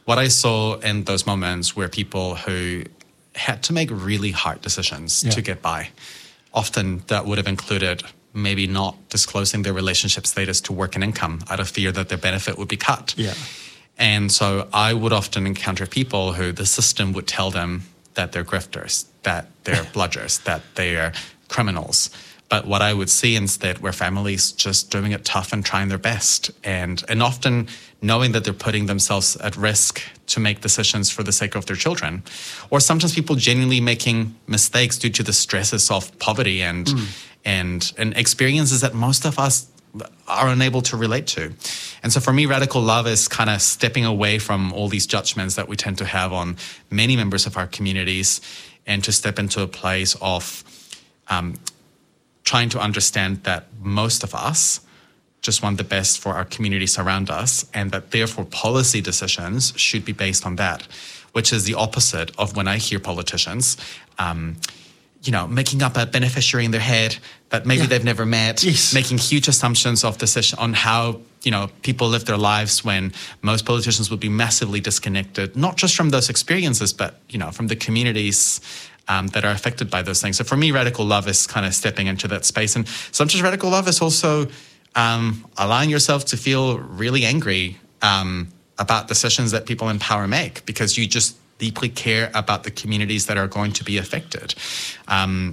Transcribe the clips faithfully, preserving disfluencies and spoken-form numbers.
what I saw in those moments were people who had to make really hard decisions yeah. to get by. Often that would have included maybe not disclosing their relationship status to work and income out of fear that their benefit would be cut. Yeah. And so I would often encounter people who the system would tell them that they're grifters, that they're bludgers, that they're criminals. But what I would see instead were families just doing it tough and trying their best, and and often knowing that they're putting themselves at risk to make decisions for the sake of their children. Or sometimes people genuinely making mistakes due to the stresses of poverty and mm. and and experiences that most of us are unable to relate to. And so for me, radical love is kind of stepping away from all these judgments that we tend to have on many members of our communities, and to step into a place of um, trying to understand that most of us just want the best for our communities around us, and that therefore policy decisions should be based on that, which is the opposite of when I hear politicians, um, you know, making up a beneficiary in their head that maybe yeah. they've never met, yes. making huge assumptions of decision on how, you know, people live their lives, when most politicians would be massively disconnected, not just from those experiences, but, you know, from the communities Um, that are affected by those things. So for me, radical love is kind of stepping into that space. And sometimes radical love is also um, allowing yourself to feel really angry um, about decisions that people in power make, because you just deeply care about the communities that are going to be affected. Um,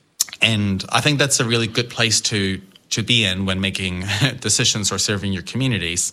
and I think that's a really good place to to be in when making decisions or serving your communities.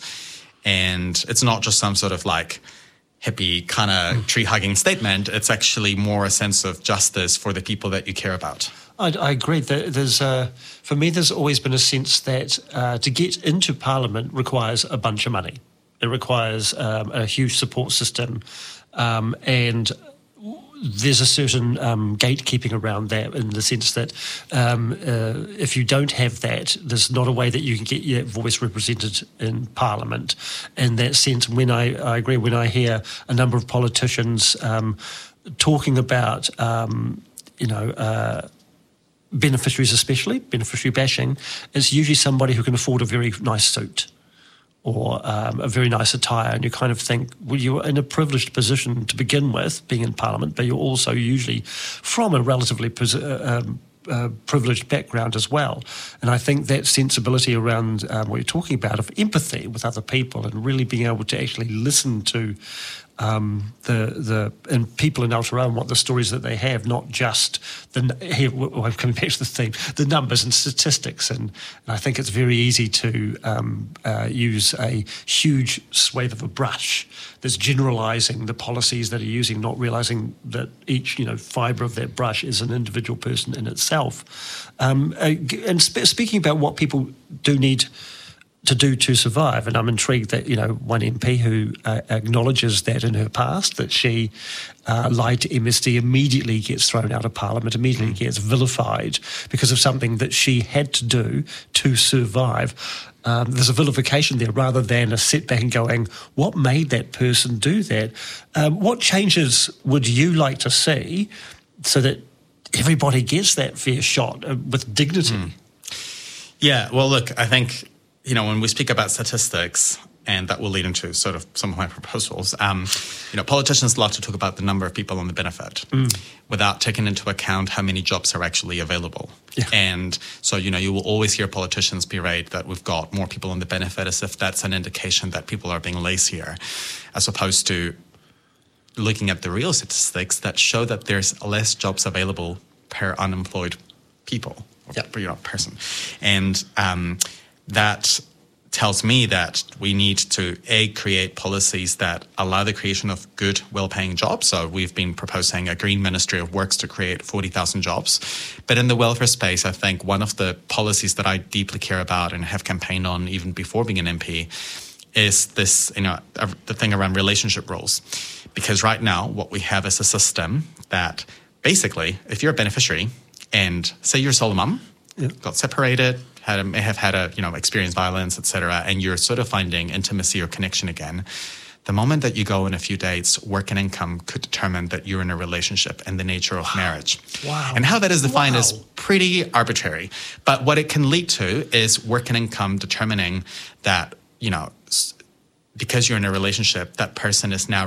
And it's not just some sort of like hippie kind of tree-hugging statement. It's actually more a sense of justice for the people that you care about. I, I agree. There's, uh, for me, there's always been a sense that uh, to get into Parliament requires a bunch of money. It requires um, a huge support system, um, and there's a certain um, gatekeeping around that, in the sense that um, uh, if you don't have that, there's not a way that you can get your voice represented in Parliament. In that sense, when I, I agree, when I hear a number of politicians um, talking about, um, you know, uh, beneficiaries especially, beneficiary bashing, it's usually somebody who can afford a very nice suit or um, a very nice attire, and you kind of think, well, you're in a privileged position to begin with, being in Parliament, but you're also usually from a relatively posi- uh, um, uh, privileged background as well. And I think that sensibility around um, what you're talking about, of empathy with other people, and really being able to actually listen to um, the the and people in Aotearoa, what the stories that they have, not just the here. Well, I'm coming back to the theme, the numbers and statistics, and, and I think it's very easy to um, uh, use a huge swathe of a brush that's generalising the policies that are using, not realising that each, you know, fibre of that brush is an individual person in itself. Um, and sp- speaking about what people do need to do to survive, and I'm intrigued that, you know, one M P who uh, acknowledges that in her past, that she uh, lied to M S D, immediately gets thrown out of Parliament, immediately gets vilified because of something that she had to do to survive. Um, there's a vilification there rather than a setback and going, what made that person do that? Um, what changes would you like to see so that everybody gets that fair shot uh, with dignity? Mm. Yeah, well, look, I think, you know, when we speak about statistics, and that will lead into sort of some of my proposals, um, you know, politicians love to talk about the number of people on the benefit mm. without taking into account how many jobs are actually available. Yeah. And so, you know, you will always hear politicians berate that we've got more people on the benefit, as if that's an indication that people are being lazier, as opposed to looking at the real statistics that show that there's less jobs available per unemployed people, or yeah. per, you know, person. And um, that tells me that we need to, A, create policies that allow the creation of good, well-paying jobs. So we've been proposing a Green Ministry of Works to create forty thousand jobs. But in the welfare space, I think one of the policies that I deeply care about and have campaigned on even before being an M P is this, you know, the thing around relationship roles. Because right now, what we have is a system that basically, if you're a beneficiary and say you're a solo mum, yeah. got separated, had a, may have had a, you know, experienced violence, et cetera, and you're sort of finding intimacy or connection again, the moment that you go on a few dates, work and income could determine that you're in a relationship and the nature of wow. marriage. Wow. And how that is defined wow. is pretty arbitrary. But what it can lead to is work and income determining that, you know, because you're in a relationship, that person is now